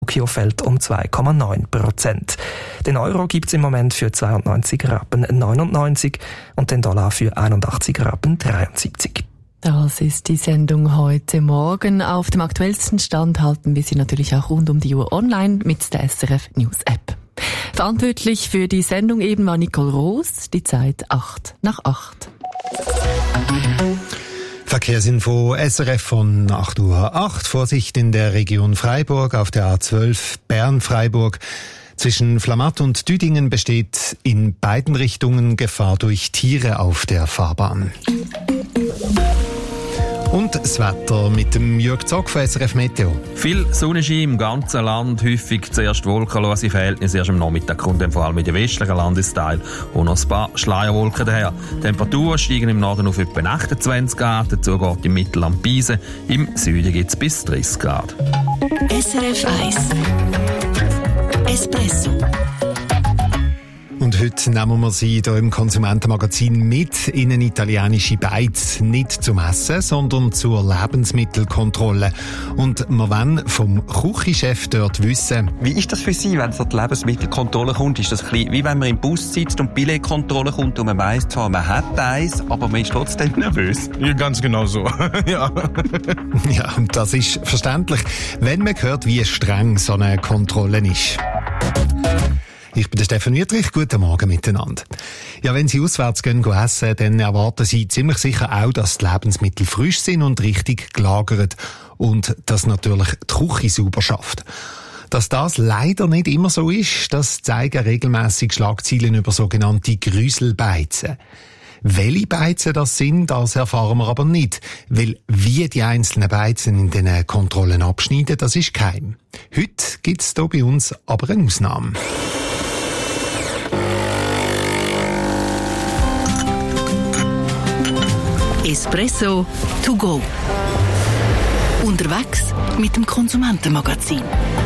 Tokio fällt um 2,9%. Den Euro gibt es im Moment für 92 Rappen 99 und den Dollar für 81 Rappen 73. Das ist die Sendung heute Morgen. Auf dem aktuellsten Stand halten wir Sie natürlich auch rund um die Uhr online mit der SRF News App. Verantwortlich für die Sendung eben war Nicole Roos, die Zeit 8:08. Verkehrsinfo SRF von 8:08 Uhr. Vorsicht in der Region Freiburg auf der A12 Bern-Freiburg. Zwischen Flamatt und Düdingen besteht in beiden Richtungen Gefahr durch Tiere auf der Fahrbahn. Und das Wetter mit dem Jörg Zock von SRF Meteo. Viel Sonnenschein im ganzen Land, häufig zuerst wolkenlose Verhältnisse. Erst am Nachmittag kommt dann vor allem in den westlichen Landesteil und noch ein paar Schleierwolken daher. Die Temperaturen steigen im Norden auf etwa 28 Grad, dazu geht im Mittelland Pisen. Im Süden gibt es bis 30 Grad. SRF 1 Espresso. Und heute nehmen wir Sie hier im Konsumentenmagazin mit in eine italienische Beiz. Nicht zum Essen, sondern zur Lebensmittelkontrolle. Und wir wollen vom Küchenchef dort wissen. Wie ist das für Sie, wenn es an die Lebensmittelkontrolle kommt? Ist das ein bisschen wie wenn man im Bus sitzt und die Billetkontrolle kommt und man weiss zwar, man hat eins, aber man ist trotzdem nervös? Ja, ganz genau so. Ja. Ja, und das ist verständlich, wenn man hört, wie streng so eine Kontrolle ist. Ich bin der Stefan Wietrich. Guten Morgen miteinander. Ja, wenn Sie auswärts gehen essen, dann erwarten Sie ziemlich sicher auch, dass die Lebensmittel frisch sind und richtig gelagert und dass natürlich die Küche sauber schafft. Dass das leider nicht immer so ist, das zeigen regelmässig Schlagzeilen über sogenannte Grüselbeizen. Welche Beizen das sind, das erfahren wir aber nicht, weil wie die einzelnen Beizen in den Kontrollen abschneiden, das ist geheim. Heute gibt es hier bei uns aber eine Ausnahme. Espresso to go. Unterwegs mit dem Konsumentenmagazin.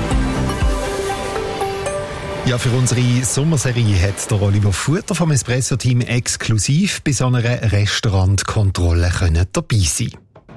Ja, für unsere Sommerserie hat der Oliver Futter vom Espresso-Team exklusiv bei so einer Restaurantkontrolle dabei sein.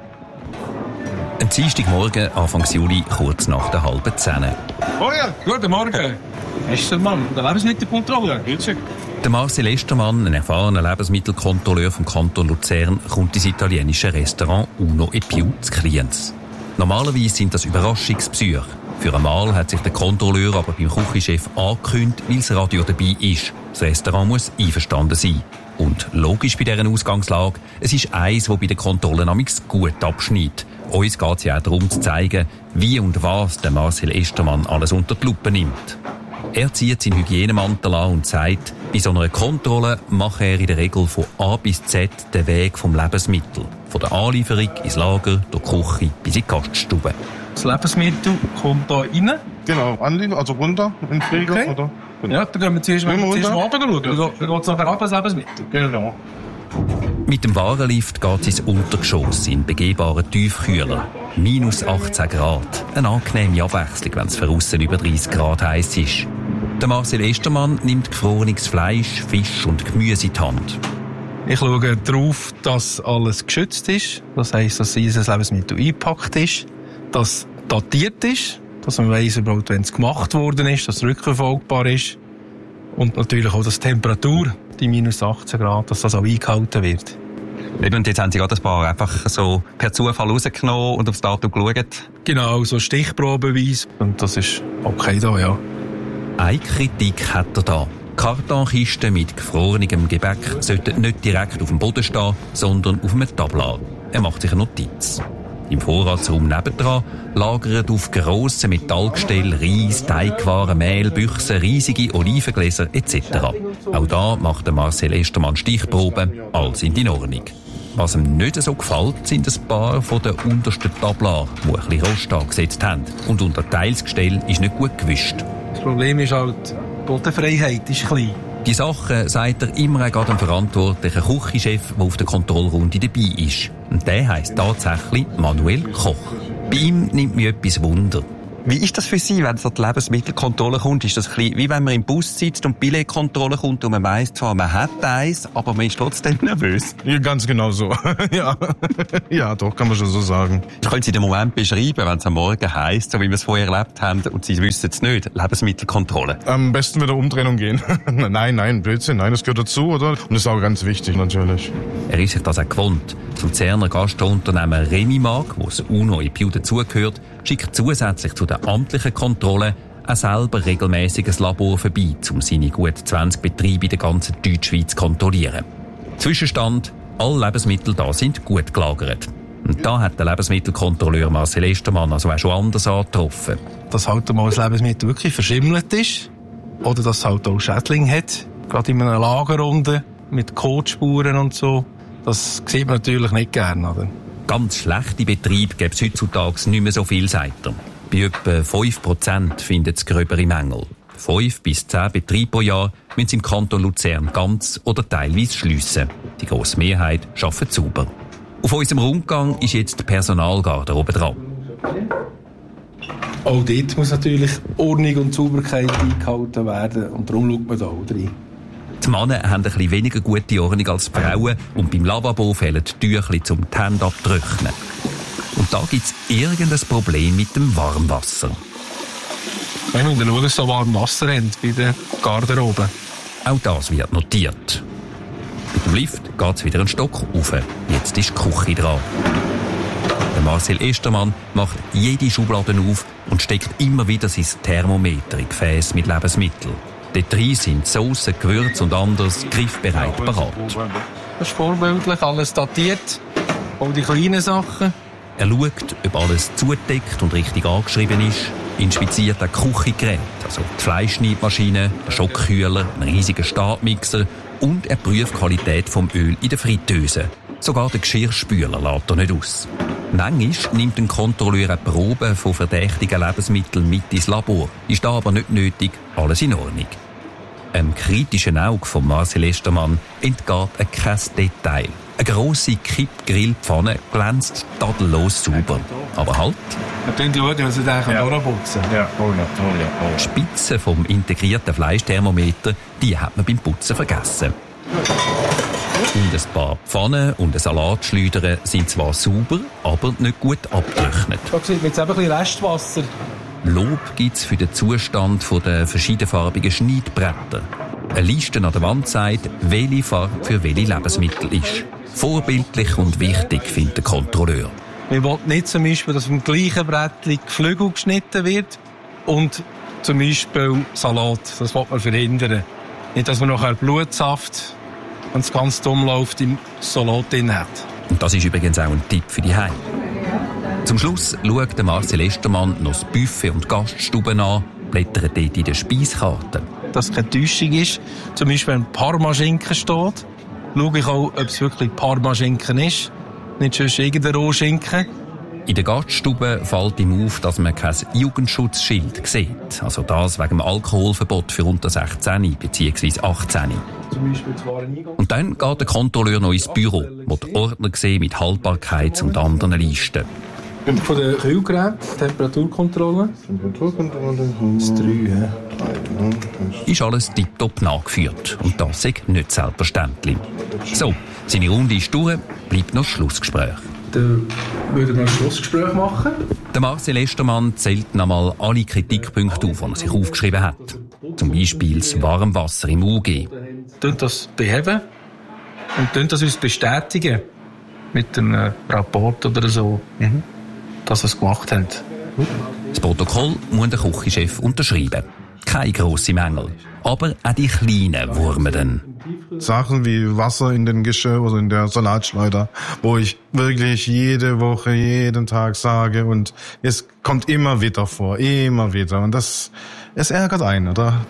Ein Dienstagmorgen, Anfang Juli, kurz nach der 9:30. Oh ja, guten Morgen. Estermann, der Lebensmittelkontrolle. Grüezi. Der Marcel Estermann, ein erfahrener Lebensmittelkontrolleur vom Kanton Luzern, kommt ins italienische Restaurant Uno e Più zu Kriens. Normalerweise sind das Überraschungsbesuche. Für einmal hat sich der Kontrolleur aber beim Küchenchef angekündigt, weil das Radio dabei ist. Das Restaurant muss einverstanden sein. Und logisch bei dieser Ausgangslage, es ist eins, das bei den Kontrollen amigs gut abschneidet. Uns geht es ja auch darum zu zeigen, wie und was der Marcel Estermann alles unter die Lupe nimmt. Er zieht seinen Hygienemantel an und sagt, bei so einer Kontrolle mache er in der Regel von A bis Z den Weg vom Lebensmittel. Von der Anlieferung ins Lager, durch die Küche bis in die Gaststube. Das Lebensmittel kommt hier rein. Genau, anliegen, also runter in den Flieger. Okay. Oder? Ja, dann gehen wir zuerst mal runter schauen. Dann geht es nachher ab als Lebensmittel. Genau. Mit dem Warenlift geht es ins Untergeschoss in begehbaren Tiefkühler. Minus 18 Grad. Eine angenehme Abwechslung, wenn es für aussen über 30 Grad heiß ist. Der Marcel Estermann nimmt gefrorenes Fleisch, Fisch und Gemüse in die Hand. Ich schaue darauf, dass alles geschützt ist. Das heisst, dass dieses Lebensmittel eingepackt ist, dass datiert ist, dass man weiss, überhaupt, wenn es gemacht worden ist, dass es rückverfolgbar ist. Und natürlich auch, dass die Temperatur, die minus 18 Grad, dass das auch eingehalten wird. Und jetzt haben Sie gerade ein paar einfach so per Zufall rausgenommen und aufs Datum geschaut? Genau, so stichprobenweise. Und das ist okay da, ja. Eine Kritik hat er da. Kartonkisten mit gefrorenem Gebäck sollten nicht direkt auf dem Boden stehen, sondern auf einem Tablar. Er macht sich eine Notiz. Im Vorratsraum nebendran lagern auf grossen Metallgestellen Reis, Teigwaren, Mehl, Büchsen, riesige Olivengläser etc. Auch da macht der Marcel Estermann Stichproben, alles in Ordnung. Was ihm nicht so gefällt, sind ein paar von den untersten Tablaren, die ein bisschen Rost angesetzt haben. Und unter Teilsgestell ist nicht gut gewischt. Das Problem ist halt, die Bodenfreiheit ist klein. Die Sachen sagt er immer gerade dem verantwortlichen Küchenchef, der auf der Kontrollrunde dabei ist. Und der heisst tatsächlich Manuel Koch. Bei ihm nimmt mich etwas Wunder. Wie ist das für Sie, wenn so die Lebensmittelkontrolle kommt? Ist das ein bisschen, wie wenn man im Bus sitzt und die Billetkontrolle kommt und man weiss zwar, man hat eins, aber man ist trotzdem nervös? Ja, ganz genau so. Ja. Ja, doch, kann man schon so sagen. Können Sie den Moment beschreiben, wenn es am Morgen heisst, so wie wir es vorher erlebt haben und Sie wissen es nicht, Lebensmittelkontrolle? Am besten wieder Umdrehung gehen. Nein, Blödsinn, nein, das gehört dazu, oder? Und das ist auch ganz wichtig, natürlich. Er ist sich das auch gewohnt. Das Luzerner Gastrounternehmen Remimark, wo das UNO EPIU dazugehört, schickt zusätzlich zu der amtlichen Kontrolle auch selber regelmäßig ein Labor vorbei, um seine gut 20 Betriebe in der ganzen Deutschschweiz zu kontrollieren. Zwischenstand: alle Lebensmittel da sind gut gelagert. Und da hat der Lebensmittelkontrolleur Marcel Estermann also auch schon anders angetroffen. Dass halt mal ein Lebensmittel wirklich verschimmelt ist oder dass es halt auch Schädlinge hat, gerade in einer Lagerrunde mit Kotspuren und so, das sieht man natürlich nicht gerne, oder? Ganz schlechte Betriebe gibt es heutzutage nicht mehr so viel, sagt er. Bei etwa 5% findet es gröbere Mängel. 5 bis 10 Betriebe pro Jahr müssen sie im Kanton Luzern ganz oder teilweise schliessen. Die grosse Mehrheit arbeitet sauber. Auf unserem Rundgang ist jetzt die Personalgarderobe dran. Auch dort muss natürlich Ordnung und Sauberkeit eingehalten werden und darum schaut man da auch rein. Die Männer haben ein bisschen weniger gute Ordnung als die Frauen und beim Lavabo fehlen die Tüchli zum die Hände abtrocknen. Und da gibt es irgendein Problem mit dem Warmwasser. Wir müssen schauen, dass so warm Wasser haben bei der Garderobe. Auch das wird notiert. Mit dem Lift geht es wieder einen Stock rauf. Jetzt ist die Küche dran. Der Marcel Estermann macht jede Schublade auf und steckt immer wieder sein Thermometer in Gefäß mit Lebensmitteln. Dort drin sind Soßen, Gewürze und anderes griffbereit parat. Das ist vorbildlich, alles datiert, auch die kleinen Sachen. Er schaut, ob alles zugedeckt und richtig angeschrieben ist, inspiziert ein Küchengerät, also die Fleischschneidmaschine, den Schockkühler, einen riesigen Stabmixer und er prüft die Qualität vom Öl in der Fritteuse. Sogar den Geschirrspüler lässt er nicht aus. Manchmal nimmt ein Kontrolleur eine Probe von verdächtigen Lebensmitteln mit ins Labor. Ist da aber nicht nötig, alles in Ordnung. Einem kritischen Auge von Marcel Estermann entgeht kein Detail. Eine grosse Kippgrillpfanne glänzt tadellos sauber. Aber halt. Wir schauen, dass wir den durchputzen können. Ja, toll. Die Spitze vom integrierten Fleischthermometer, die hat man beim Putzen vergessen. Und ein paar Pfannen und ein Salatschleudern sind zwar sauber, aber nicht gut abgetrocknet. Da sieht man jetzt eben ein bisschen Restwasser. Lob gibt es für den Zustand der verschiedenfarbigen Schneidbretter. Eine Liste an der Wand sagt, welche Farbe für welche Lebensmittel ist. Vorbildlich und wichtig, findet der Kontrolleur. Wir wollen nicht zum Beispiel, dass vom gleichen Brettchen Geflügel geschnitten wird und zum Beispiel Salat. Das will man verhindern. Nicht, dass man nachher Blutsaft, wenn es ganz dumm läuft, im Salat drin hat. Und das ist übrigens auch ein Tipp für die Heim. Zum Schluss schaut der Marcel Estermann noch das Buffet und die Gaststube an, blättert dort in der Speiskarte. Dass es keine Täuschung ist. Zum Beispiel, wenn Parmaschinken steht, schaue ich auch, ob es wirklich Parmaschinken ist. Nicht sonst irgendein Rohschinken. In der Gaststube fällt ihm auf, dass man kein Jugendschutzschild sieht. Also das wegen dem Alkoholverbot für unter 16 bzw. 18. Und dann geht der Kontrolleur noch ins Büro, wo die Ordner sehen mit Haltbarkeits- und anderen Listen. Von den Kühlgeräten, Temperaturkontrolle. Das 3, ja. Ist alles tiptop nachgeführt. Und das ist nicht selbstverständlich. So, seine Runde ist durch, bleibt noch das Schlussgespräch. Dann würden wir ein Schlussgespräch machen. Der Marcel Estermann zählt nochmal alle Kritikpunkte auf, die er sich aufgeschrieben hat. Zum Beispiel das Warmwasser im UG. Wir das beheben und das uns bestätigen mit einem Rapport oder so, dass wir es gemacht haben. Das Protokoll muss der Küchenchef unterschreiben. Keine grossen Mängel. Aber auch die kleinen Wurmen. Sachen wie Wasser in den Geschirr oder in der Salatschleuder, wo ich wirklich jede Woche, jeden Tag sage und es kommt immer wieder vor, immer wieder. Und es ärgert einen, oder?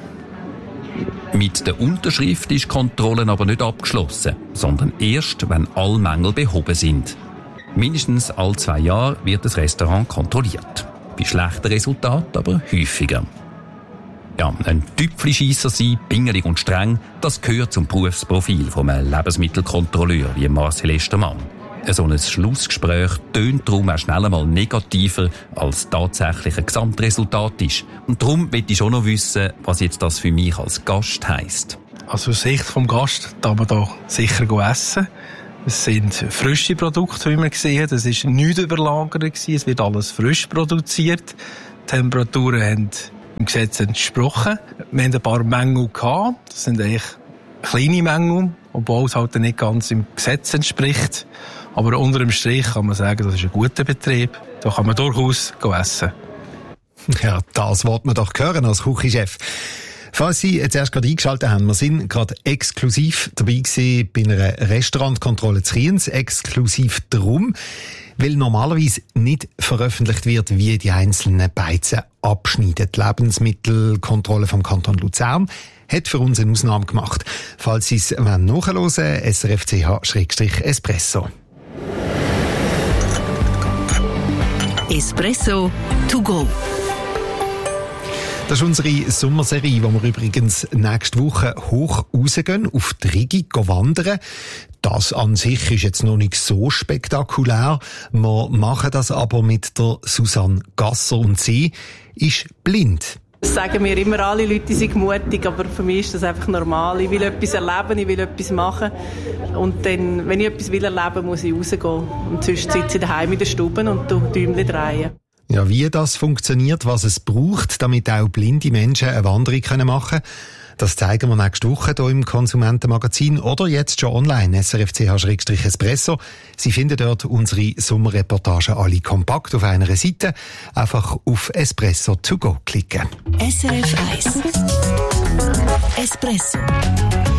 Mit der Unterschrift ist die Kontrolle aber nicht abgeschlossen, sondern erst, wenn alle Mängel behoben sind. Mindestens alle 2 Jahre wird das Restaurant kontrolliert. Bei schlechten Resultaten aber häufiger. Ja, ein Tüpfelscheisser sein, pingelig und streng, das gehört zum Berufsprofil von einem Lebensmittelkontrolleur wie Marcel Estermann. So ein Schlussgespräch tönt darum auch schnell einmal negativer, als tatsächlich ein Gesamtresultat ist. Und darum möchte ich schon noch wissen, was jetzt das für mich als Gast heisst. Also aus Sicht vom Gast darf man da sicher essen. Es sind frische Produkte, wie wir gesehen haben. Das war nichts überlagert. Es wird alles frisch produziert. Die Temperaturen haben im Gesetz entsprochen. Wir hatten ein paar Mängel gehabt. Das sind eigentlich kleine Mängel, obwohl es halt nicht ganz im Gesetz entspricht. Aber unter dem Strich kann man sagen, das ist ein guter Betrieb. Da kann man durchaus essen. Ja, das wollte man doch hören als Küchenchef. Falls Sie jetzt erst gerade eingeschaltet haben, wir sind gerade exklusiv dabei gewesen bei einer Restaurantkontrolle zu Kriens. Exklusiv darum, weil normalerweise nicht veröffentlicht wird, wie die einzelnen Beizen abschneiden. Die Lebensmittelkontrolle vom Kanton Luzern hat für uns eine Ausnahme gemacht. Falls Sie es nachhören wollen, srfch/espresso. Espresso to go. Das ist unsere Sommerserie, wo wir übrigens nächste Woche hoch rausgehen, auf die Rigi wandern. Das an sich ist jetzt noch nicht so spektakulär. Wir machen das aber mit der Susanne Gasser und sie ist blind. Das sagen mir immer alle Leute, die sind mutig, aber für mich ist das einfach normal. Ich will etwas erleben, ich will etwas machen. Und dann, wenn ich etwas will erleben, muss ich rausgehen. Und sonst sitze ich daheim in der Stube und Däumchen drehen. Ja, wie das funktioniert, was es braucht, damit auch blinde Menschen eine Wanderung machen können, das zeigen wir nächste Woche hier im Konsumentenmagazin oder jetzt schon online, srfch/espresso. Sie finden dort unsere Sommerreportagen alle kompakt auf einer Seite. Einfach auf Espresso to go klicken. SRF 1 Espresso.